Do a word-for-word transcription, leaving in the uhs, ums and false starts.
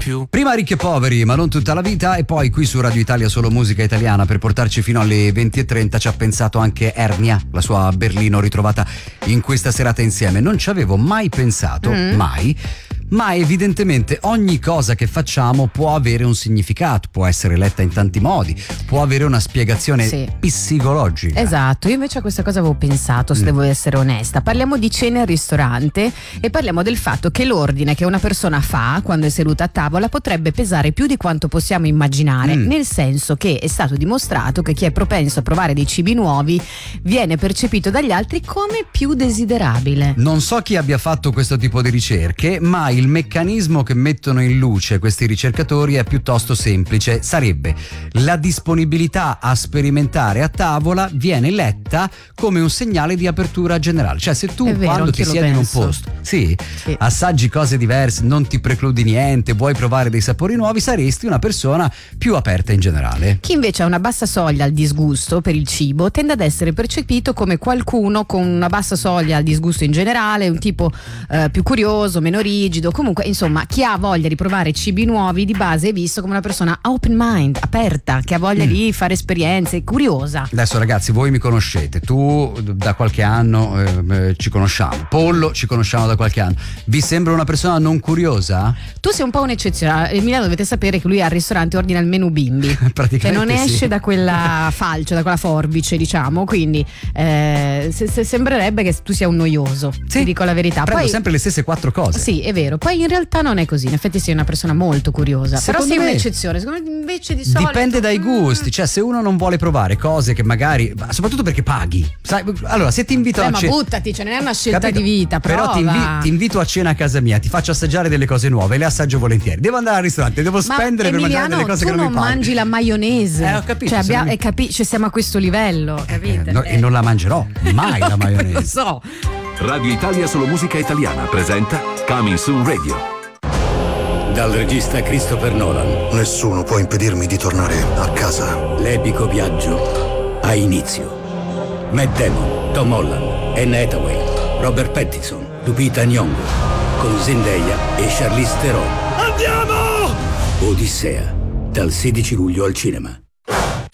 più. Prima Ricchi e Poveri, ma non tutta la vita, e poi qui su Radio Italia solo musica italiana per portarci fino alle venti e trenta ci ha pensato anche Ernia, la sua Berlino ritrovata in questa serata insieme. Non ci avevo mai pensato, mm. mai, ma evidentemente ogni cosa che facciamo può avere un significato, può essere letta in tanti modi, può avere una spiegazione sì. psicologica. Esatto, io invece a questa cosa avevo pensato, se mm. devo essere onesta. Parliamo di cene al ristorante e parliamo del fatto che l'ordine che una persona fa quando è seduta a tavola potrebbe pesare più di quanto possiamo immaginare, mm. nel senso che è stato dimostrato che chi è propenso a provare dei cibi nuovi viene percepito dagli altri come più desiderabile. Non so chi abbia fatto questo tipo di ricerche, ma il meccanismo che mettono in luce questi ricercatori è piuttosto semplice. Sarebbe la disponibilità a sperimentare a tavola viene letta come un segnale di apertura generale. Cioè, se tu vero, quando ti siedi in un posto sì, sì. assaggi cose diverse, non ti precludi niente, vuoi provare dei sapori nuovi, saresti una persona più aperta in generale. Chi invece ha una bassa soglia al disgusto per il cibo tende ad essere percepito come qualcuno con una bassa soglia al disgusto in generale, un tipo eh, più curioso, meno rigido. Comunque, insomma, chi ha voglia di provare cibi nuovi di base è visto come una persona open mind, aperta, che ha voglia mm. di fare esperienze, curiosa. Adesso ragazzi, voi mi conoscete, tu da qualche anno eh, ci conosciamo, Pollo ci conosciamo da qualche anno. Vi sembra una persona non curiosa? Tu sei un po' un'eccezione. Emiliano, dovete sapere che lui al ristorante ordina il menù bimbi. Praticamente cioè non sì. esce da quella falce, da quella forbice, diciamo, quindi eh, se, se sembrerebbe che tu sia un noioso, sì. ti dico la verità. Prendo Poi, sempre le stesse quattro cose. Sì, è vero. Poi in realtà non è così. In effetti sei una persona molto curiosa. Secondo Però sei me un'eccezione. Secondo me invece di solito dipende dai gusti. Cioè, se uno non vuole provare cose che magari, soprattutto perché paghi, sai, allora se ti invito Beh, a ma cena, buttati, cioè non è una scelta capito? di vita. Prova. Però ti, invi- ti invito a cena a casa mia, ti faccio assaggiare delle cose nuove, le assaggio volentieri. Devo andare al ristorante, devo ma spendere Emiliano, per mangiare delle cose che non mi tu non mangi la maionese. Eh, ho capito. Cioè, abbia, mi... eh, capi- cioè siamo a questo livello, capite? Eh, no, e non la mangerò mai la maionese. Lo so. Radio Italia solo musica italiana presenta Coming Soon Radio. Dal regista Christopher Nolan. Nessuno può impedirmi di tornare a casa. L'epico viaggio ha inizio. Matt Damon, Tom Holland, Anne Hathaway, Robert Pattinson, Lupita Nyong'o, con Zendaya e Charlize Theron. Andiamo! Odissea, dal sedici luglio al cinema.